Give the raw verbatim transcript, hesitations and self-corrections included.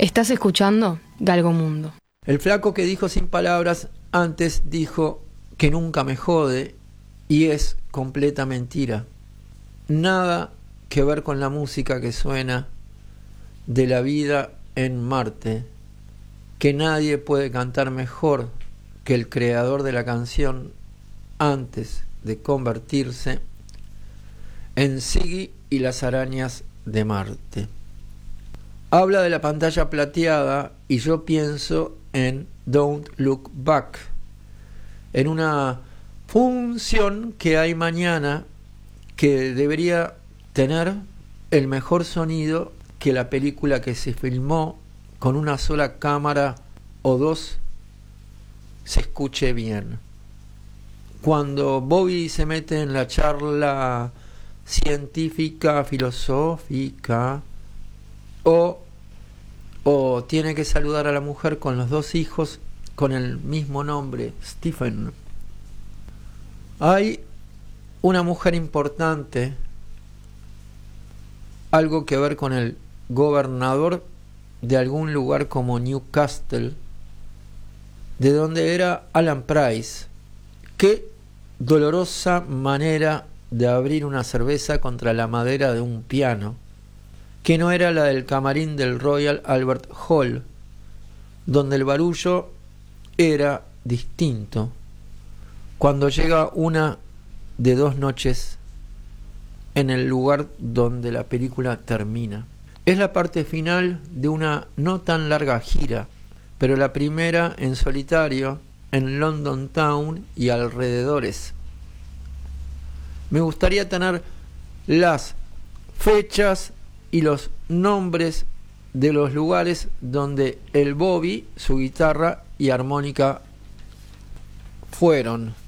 Estás escuchando Galgomundo. El flaco que dijo sin palabras antes dijo que nunca me jode, y es completa mentira. Nada que ver con la música que suena de la vida en Marte, que nadie puede cantar mejor que el creador de la canción antes de convertirse en Ziggy y las arañas de Marte. Habla de la pantalla plateada y yo pienso en Don't Look Back, en una función que hay mañana que debería tener el mejor sonido que la película que se filmó con una sola cámara o dos se escuche bien. Cuando Bobby se mete en la charla científica, filosófica, o, o tiene que saludar a la mujer con los dos hijos con el mismo nombre, Stephen. Hay una mujer importante, algo que ver con el gobernador de algún lugar como Newcastle, de donde era Alan Price. Qué dolorosa manera de abrir una cerveza contra la madera de un piano, que no era la del camarín del Royal Albert Hall, donde el barullo era distinto. Cuando llega una de dos noches en el lugar donde la película termina. Es la parte final de una no tan larga gira, pero la primera en solitario en London Town y alrededores. Me gustaría tener las fechas y los nombres de los lugares donde el Bobby, su guitarra y armónica fueron.